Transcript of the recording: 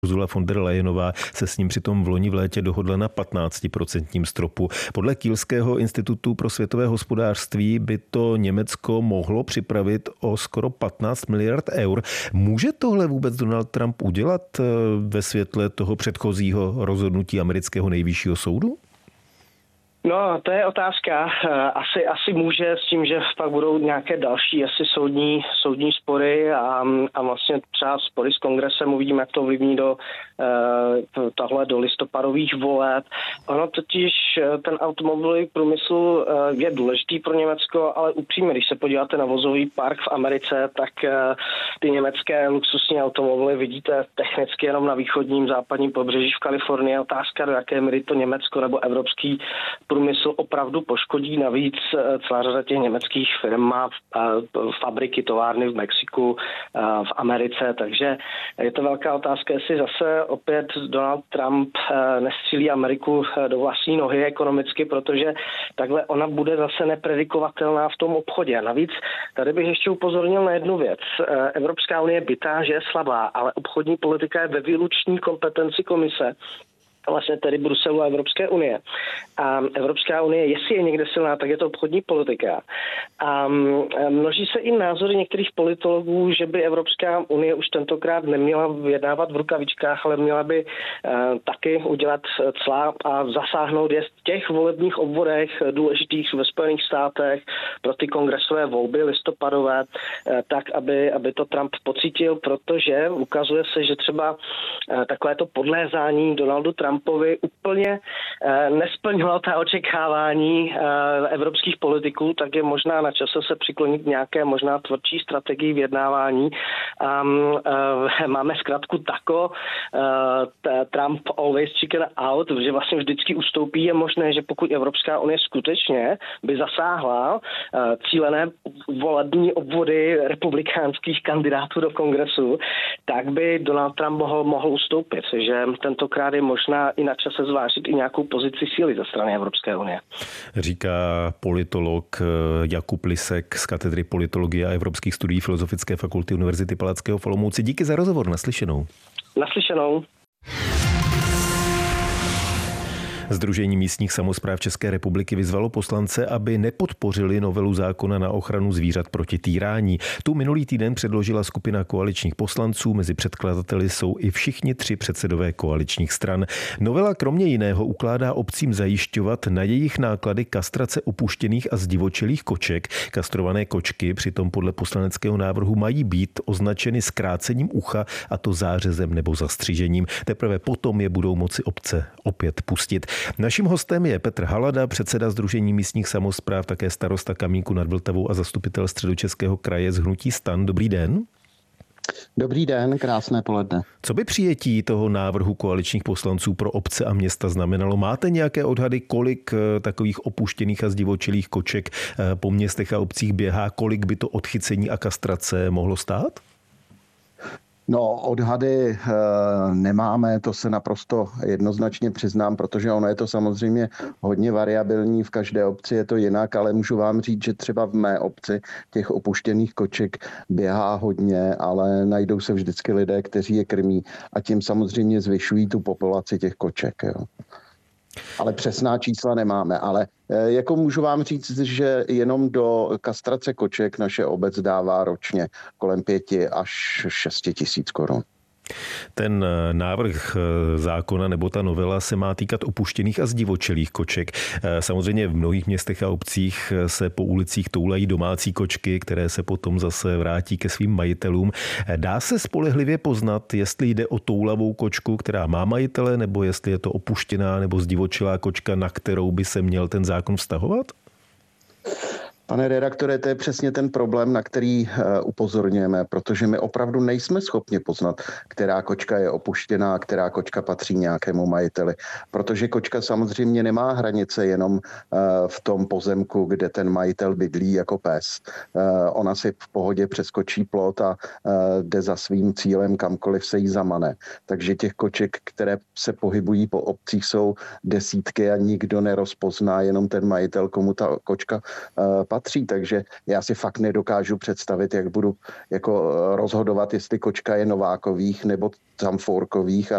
Ursula von der Leyenová se s ním přitom v loni v létě dohodla na 15% stropu. Podle Kielského institutu pro světové hospodářství by to Německo mohlo připravit o skoro 15 miliard eur. Může tohle vůbec Donald Trump udělat ve světle toho předchozího rozhodnutí amerického nejvyššího soudu? No, to je otázka. Asi může, s tím, že pak budou nějaké další asi soudní spory a vlastně třeba spory s kongresem, uvidíme, jak to ovlivní do listopadových voleb. Ono totiž ten automobilový průmysl je důležitý pro Německo, ale upřímně, když se podíváte na vozový park v Americe, tak ty německé luxusní automobily vidíte technicky jenom na východním, západním pobřeží v Kalifornii. Otázka, do jaké míry to Německo nebo evropský průmysl opravdu poškodí. Navíc celá řada těch německých firm má fabriky, továrny v Mexiku, v Americe, takže je to velká otázka, jestli zase opět Donald Trump nestřílí Ameriku do vlastní nohy ekonomicky, protože takhle ona bude zase nepredikovatelná v tom obchodě. Navíc tady bych ještě upozornil na jednu věc. Evropská unie bytá, že je slabá, ale obchodní politika je ve výlučné kompetenci komise, vlastně tedy Bruselu a Evropské unie. A Evropská unie, jestli je někde silná, tak je to obchodní politika. A množí se i názory některých politologů, že by Evropská unie už tentokrát neměla vyjednávat v rukavičkách, ale měla by taky udělat cla a zasáhnout je v těch volebních obvodech důležitých ve Spojených státech pro ty kongresové volby listopadové, tak, aby to Trump pocítil, protože ukazuje se, že třeba takovéto podlézání Donaldu Trumpovi úplně nesplnilo ta očekávání evropských politiků, tak je možná na čase se přiklonit nějaké možná tvrdší strategii vyjednávání. Máme zkratku tako, Trump always chicken out, že vlastně vždycky ustoupí. Je možné, že pokud Evropská unie skutečně by zasáhla cílené volební obvody republikánských kandidátů do kongresu, tak by Donald Trump mohl ustoupit. Že tentokrát je možná i na čase zvážit i nějakou pozici síly ze strany Evropské unie. Říká politolog Jakub Lisek z katedry politologie a evropských studií Filozofické fakulty Univerzity Palackého v Olomouci. Díky za rozhovor, naslyšenou. Naslyšenou. Sdružení místních samospráv České republiky vyzvalo poslance, aby nepodpořili novelu zákona na ochranu zvířat proti týrání. Tu minulý týden předložila skupina koaličních poslanců, mezi předkladateli jsou i všichni 3 předsedové koaličních stran. Novela kromě jiného ukládá obcím zajišťovat na jejich náklady kastrace opuštěných a zdivočelých koček. Kastrované kočky přitom podle poslaneckého návrhu mají být označeny zkrácením ucha, a to zářezem nebo zastřižením. Teprve potom je budou moci obce opět pustit. Naším hostem je Petr Halada, předseda Sdružení místních samospráv, také starosta Kamínku nad Vltavou a zastupitel Středočeského kraje z hnutí STAN. Dobrý den. Dobrý den, krásné poledne. Co by přijetí toho návrhu koaličních poslanců pro obce a města znamenalo? Máte nějaké odhady, kolik takových opuštěných a zdivočelých koček po městech a obcích běhá? Kolik by to odchycení a kastrace mohlo stát? No, odhady nemáme, to se naprosto jednoznačně přiznám, protože ono je to samozřejmě hodně variabilní, v každé obci je to jinak, ale můžu vám říct, že třeba v mé obci těch opuštěných koček běhá hodně, ale najdou se vždycky lidé, kteří je krmí a tím samozřejmě zvyšují tu populaci těch koček. Jo. Ale přesná čísla nemáme, ale jako můžu vám říct, že jenom do kastrace koček naše obec dává ročně kolem 5 až 6 tisíc korun. Ten návrh zákona nebo ta novela se má týkat opuštěných a zdivočelých koček. Samozřejmě v mnohých městech a obcích se po ulicích toulají domácí kočky, které se potom zase vrátí ke svým majitelům. Dá se spolehlivě poznat, jestli jde o toulavou kočku, která má majitele, nebo jestli je to opuštěná nebo zdivočelá kočka, na kterou by se měl ten zákon vztahovat? Pane redaktore, to je přesně ten problém, na který upozorňujeme, protože my opravdu nejsme schopni poznat, která kočka je opuštěná, která kočka patří nějakému majiteli. Protože kočka samozřejmě nemá hranice jenom v tom pozemku, kde ten majitel bydlí jako pes. Ona si v pohodě přeskočí plot a jde za svým cílem kamkoliv se jí zamane. Takže těch koček, které se pohybují po obcích, jsou desítky a nikdo nerozpozná, jenom ten majitel, komu ta kočka patří. Takže já si fakt nedokážu představit, jak budu jako rozhodovat, jestli kočka je novákových nebo zamforkových,